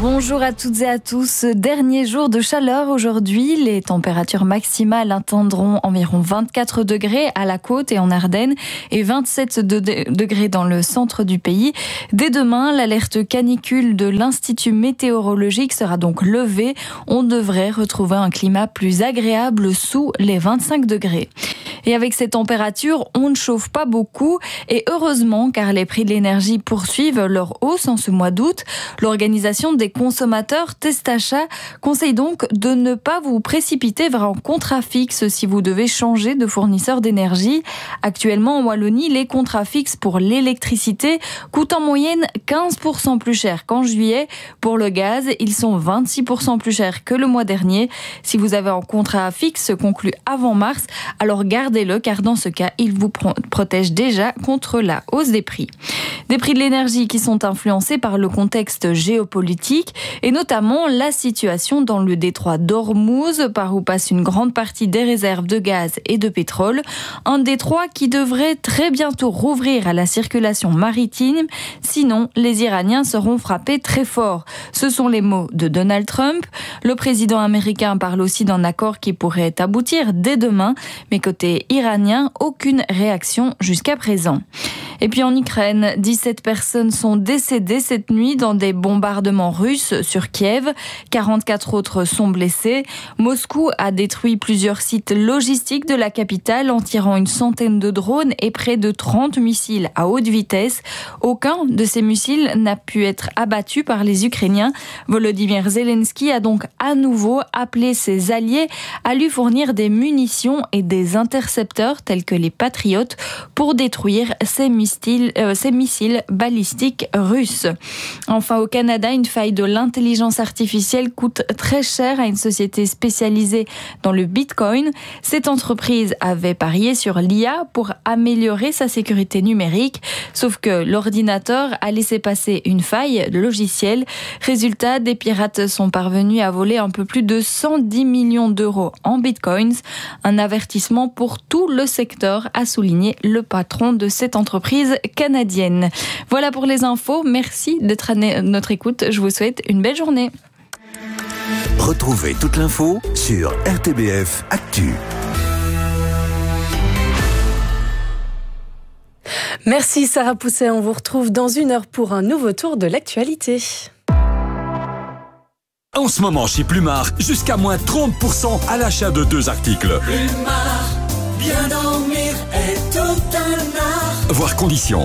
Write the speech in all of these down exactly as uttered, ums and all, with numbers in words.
Bonjour à toutes et à tous. Dernier jour de chaleur aujourd'hui. Les températures maximales atteindront environ vingt-quatre degrés à la côte et en Ardennes et vingt-sept degrés dans le centre du pays. Dès demain, l'alerte canicule de l'Institut météorologique sera donc levée. On devrait retrouver un climat plus agréable sous les vingt-cinq degrés. Et avec ces températures, on ne chauffe pas beaucoup et heureusement car les prix de l'énergie poursuivent leur hausse en ce mois d'août. L'organisation des consommateurs Testachat conseille donc de ne pas vous précipiter vers un contrat fixe si vous devez changer de fournisseur d'énergie. Actuellement en Wallonie, les contrats fixes pour l'électricité coûtent en moyenne quinze pour cent plus cher qu'en juillet. Pour le gaz, ils sont vingt-six pour cent plus chers que le mois dernier. Si vous avez un contrat fixe conclu avant mars, alors gardez-le car dans ce cas, il vous protège déjà contre la hausse des prix. Des prix de l'énergie qui sont influencés par le contexte géopolitique et notamment la situation dans le détroit d'Ormuz, par où passe une grande partie des réserves de gaz et de pétrole. Un détroit qui devrait très bientôt rouvrir à la circulation maritime, sinon les Iraniens seront frappés très fort. Ce sont les mots de Donald Trump. Le président américain parle aussi d'un accord qui pourrait aboutir dès demain, mais côté iranien, aucune réaction jusqu'à présent. Et puis en Ukraine, dix-sept personnes sont décédées cette nuit dans des bombardements russes sur Kiev. quarante-quatre autres sont blessés. Moscou a détruit plusieurs sites logistiques de la capitale en tirant une centaine de drones et près de trente missiles à haute vitesse. Aucun de ces missiles n'a pu être abattu par les Ukrainiens. Volodymyr Zelensky a donc à nouveau appelé ses alliés à lui fournir des munitions et des intercepteurs tels que les Patriotes pour détruire ces missiles. Euh, ces missiles balistiques russes. Enfin, au Canada, une faille de l'intelligence artificielle coûte très cher à une société spécialisée dans le Bitcoin. Cette entreprise avait parié sur l'I A pour améliorer sa sécurité numérique, sauf que l'ordinateur a laissé passer une faille logicielle. Résultat, des pirates sont parvenus à voler un peu plus de cent dix millions d'euros en Bitcoins. Un avertissement pour tout le secteur, a souligné le patron de cette entreprise canadienne. Voilà pour les infos. Merci d'être à notre écoute. Je vous souhaite une belle journée. Retrouvez toute l'info sur R T B F Actu. Merci Sarah Pousset. On vous retrouve dans une heure pour un nouveau tour de l'actualité. En ce moment chez Plumard, jusqu'à moins trente pour cent à l'achat de deux articles. Plumard, bien dormir est tout un art. Voir conditions.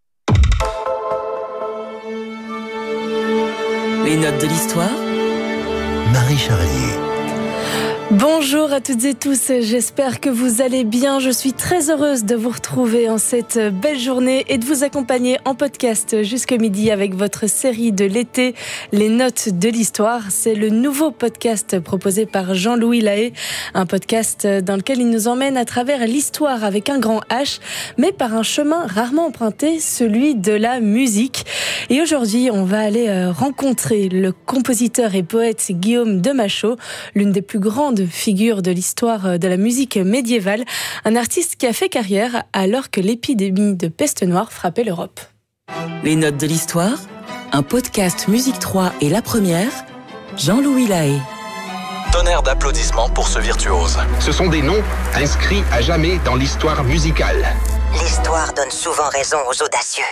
Les notes de l'histoire. Marie Charlier. Bonjour à toutes et tous, j'espère que vous allez bien. Je suis très heureuse de vous retrouver en cette belle journée et de vous accompagner en podcast jusqu'à midi avec votre série de l'été, Les Notes de l'Histoire. C'est le nouveau podcast proposé par Jean-Louis Lahaye, un podcast dans lequel il nous emmène à travers l'histoire avec un grand H, mais par un chemin rarement emprunté, celui de la musique. Et aujourd'hui, on va aller rencontrer le compositeur et poète Guillaume de Machaut, l'une des plus grandes figure de l'histoire de la musique médiévale, un artiste qui a fait carrière alors que l'épidémie de peste noire frappait l'Europe. Les Notes de l'Histoire, un podcast Musique trois et La Première, Jean-Louis Lahaye. Tonnerre d'applaudissements pour ce virtuose. Ce sont des noms inscrits à jamais dans l'histoire musicale. L'histoire donne souvent raison aux audacieux.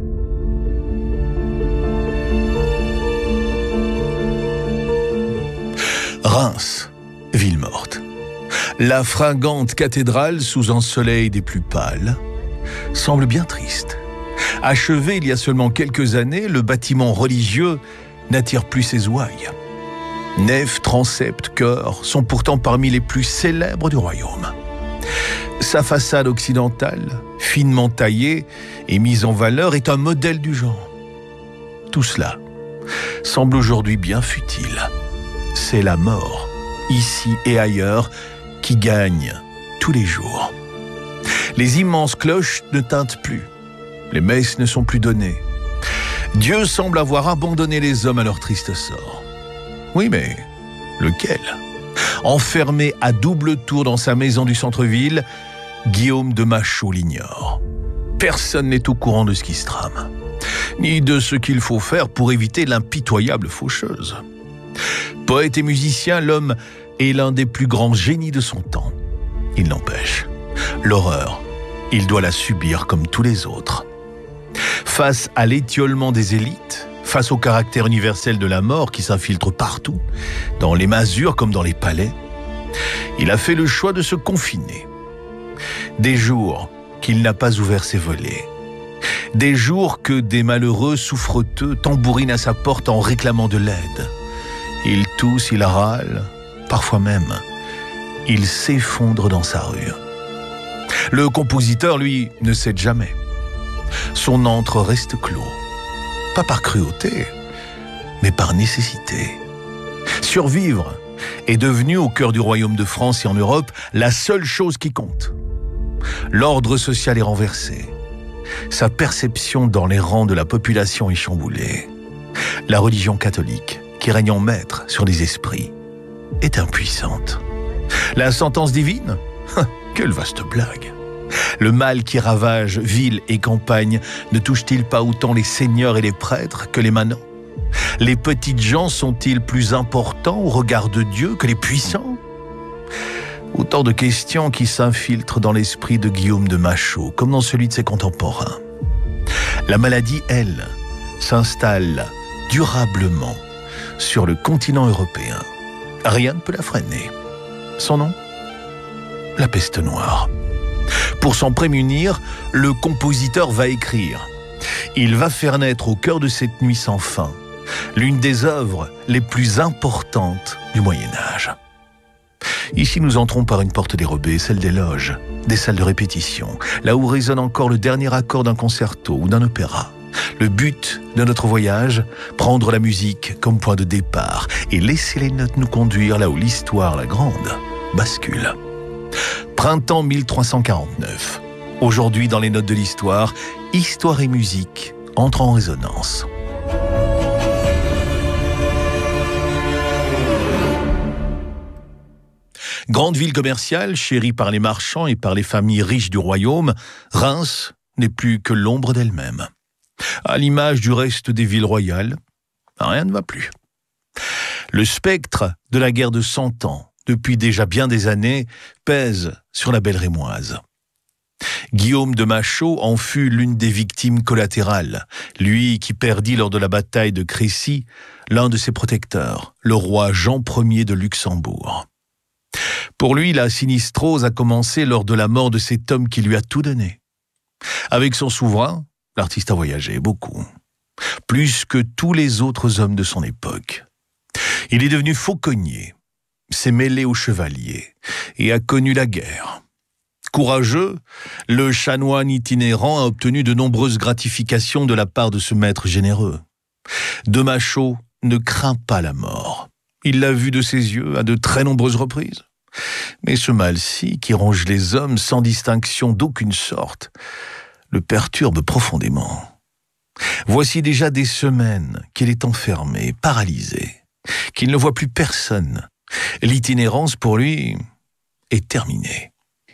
Reims, ville morte. La fringante cathédrale, sous un soleil des plus pâles, semble bien triste. Achevé il y a seulement quelques années, le bâtiment religieux n'attire plus ses ouailles. Nef, transept, chœur sont pourtant parmi les plus célèbres du royaume. Sa façade occidentale, finement taillée et mise en valeur, est un modèle du genre. Tout cela semble aujourd'hui bien futile. C'est la mort, ici et ailleurs, qui gagne tous les jours. Les immenses cloches ne tintent plus. Les messes ne sont plus données. Dieu semble avoir abandonné les hommes à leur triste sort. Oui, mais lequel ? Enfermé à double tour dans sa maison du centre-ville, Guillaume de Machaut l'ignore. Personne n'est au courant de ce qui se trame. ni de ce qu'il faut faire pour éviter l'impitoyable faucheuse. Poète et musicien, l'homme est l'un des plus grands génies de son temps. Il n'empêche, l'horreur, il doit la subir comme tous les autres. Face à l'étiolement des élites, face au caractère universel de la mort qui s'infiltre partout, dans les masures comme dans les palais, il a fait le choix de se confiner. Des jours qu'il n'a pas ouvert ses volets. Des jours que des malheureux souffreteux tambourinent à sa porte en réclamant de l'aide. Il tousse, il râle, parfois même, il s'effondre dans sa rue. Le compositeur, lui, ne cède jamais. Son antre reste clos. Pas par cruauté, mais par nécessité. Survivre est devenu, au cœur du royaume de France et en Europe, la seule chose qui compte. L'ordre social est renversé. Sa perception dans les rangs de la population est chamboulée. La religion catholique, qui règne en maître sur les esprits, est impuissante. La sentence divine ? Quelle vaste blague! Le mal qui ravage ville et campagne ne touche-t-il pas autant les seigneurs et les prêtres que les manants? Les petites gens sont-ils plus importants au regard de Dieu que les puissants? Autant de questions qui s'infiltrent dans l'esprit de Guillaume de Machaut, comme dans celui de ses contemporains. La maladie, elle, s'installe durablement sur le continent européen. Rien ne peut la freiner. Son nom ? La peste noire. Pour s'en prémunir, le compositeur va écrire. Il va faire naître au cœur de cette nuit sans fin l'une des œuvres les plus importantes du Moyen-Âge. Ici, nous entrons par une porte dérobée, celle des loges, des salles de répétition, là où résonne encore le dernier accord d'un concerto ou d'un opéra. Le but de notre voyage, prendre la musique comme point de départ et laisser les notes nous conduire là où l'histoire, la grande, bascule. Printemps mille trois cent quarante-neuf. Aujourd'hui, dans les notes de l'histoire, histoire et musique entrent en résonance. Grande ville commerciale, chérie par les marchands et par les familles riches du royaume, Reims n'est plus que l'ombre d'elle-même. À l'image du reste des villes royales, rien ne va plus. Le spectre de la guerre de Cent Ans, depuis déjà bien des années, pèse sur la belle Rémoise. Guillaume de Machaut en fut l'une des victimes collatérales, lui qui perdit lors de la bataille de Crécy l'un de ses protecteurs, le roi Jean Ier de Luxembourg. Pour lui, la sinistrose a commencé lors de la mort de cet homme qui lui a tout donné. Avec son souverain, l'artiste a voyagé beaucoup, plus que tous les autres hommes de son époque. Il est devenu fauconnier, s'est mêlé aux chevaliers et a connu la guerre. Courageux, le chanoine itinérant a obtenu de nombreuses gratifications de la part de ce maître généreux. De Machaut ne craint pas la mort. Il l'a vu de ses yeux à de très nombreuses reprises. Mais ce mal-ci, qui ronge les hommes sans distinction d'aucune sorte, le perturbe profondément. Voici déjà des semaines qu'il est enfermé, paralysé, qu'il ne voit plus personne. L'itinérance, pour lui, est terminée.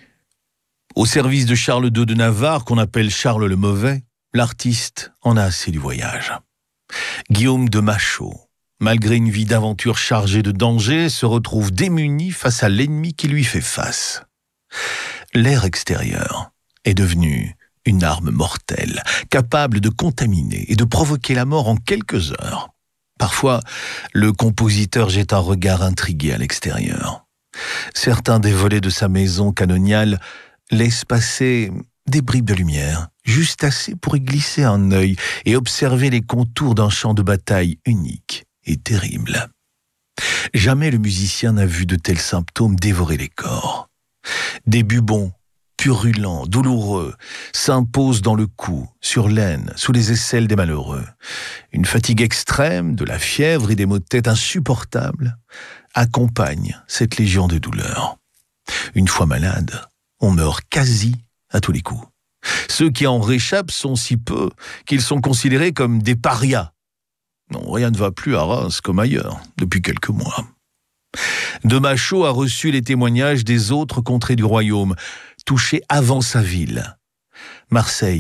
Au service de Charles deux de Navarre, qu'on appelle Charles le Mauvais, l'artiste en a assez du voyage. Guillaume de Machaut, malgré une vie d'aventure chargée de dangers, se retrouve démuni face à l'ennemi qui lui fait face. L'air extérieur est devenu une arme mortelle, capable de contaminer et de provoquer la mort en quelques heures. Parfois, le compositeur jette un regard intrigué à l'extérieur. Certains des volets de sa maison canoniale laissent passer des bribes de lumière, juste assez pour y glisser un œil et observer les contours d'un champ de bataille unique et terrible. Jamais le musicien n'a vu de tels symptômes dévorer les corps. Des bubons purulents, douloureux, s'imposent dans le cou, sur l'aine, sous les aisselles des malheureux. Une fatigue extrême, de la fièvre et des maux de tête insupportables accompagnent cette légion de douleurs. Une fois malade, on meurt quasi à tous les coups. Ceux qui en réchappent sont si peu qu'ils sont considérés comme des parias. Non, rien ne va plus à Reims comme ailleurs, depuis quelques mois. De Machaut a reçu les témoignages des autres contrées du royaume, touchées avant sa ville. Marseille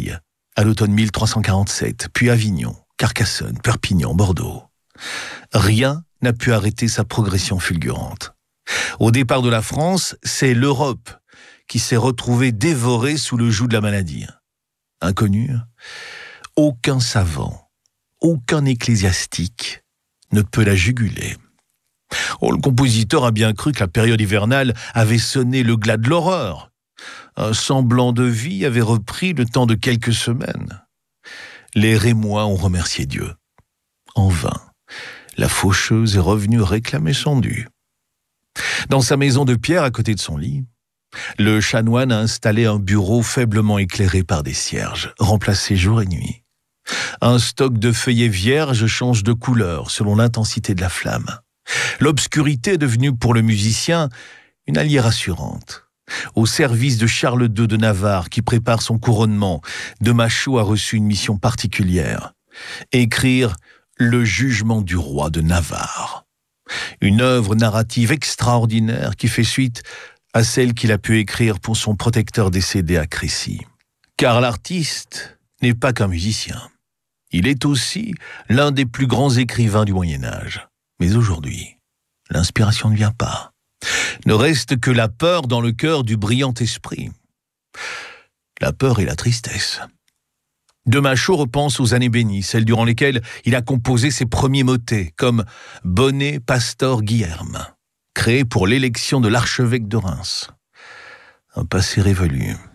à l'automne mille trois cent quarante-sept, puis Avignon, Carcassonne, Perpignan, Bordeaux. Rien n'a pu arrêter sa progression fulgurante. Au départ de la France, c'est l'Europe qui s'est retrouvée dévorée sous le joug de la maladie. Inconnu, aucun savant, aucun ecclésiastique ne peut la juguler. Oh, le compositeur a bien cru que la période hivernale avait sonné le glas de l'horreur. Un semblant de vie avait repris le temps de quelques semaines. Les Rémois ont remercié Dieu. En vain, la faucheuse est revenue réclamer son dû. Dans sa maison de pierre à côté de son lit, le chanoine a installé un bureau faiblement éclairé par des cierges, remplacé jour et nuit. Un stock de feuillets vierges change de couleur selon l'intensité de la flamme. L'obscurité est devenue pour le musicien une alliée rassurante. Au service de Charles deux de Navarre, qui prépare son couronnement, de Machaut a reçu une mission particulière. Écrire le jugement du roi de Navarre. Une œuvre narrative extraordinaire qui fait suite à celle qu'il a pu écrire pour son protecteur décédé à Crécy. Car l'artiste n'est pas qu'un musicien. Il est aussi l'un des plus grands écrivains du Moyen-Âge. Mais aujourd'hui, l'inspiration ne vient pas. Ne reste que la peur dans le cœur du brillant esprit. La peur et la tristesse. De Machaut repense aux années bénies, celles durant lesquelles il a composé ses premiers motets, comme « Bonnet Pastor Guilherme », créé pour l'élection de l'archevêque de Reims. Un passé révolu.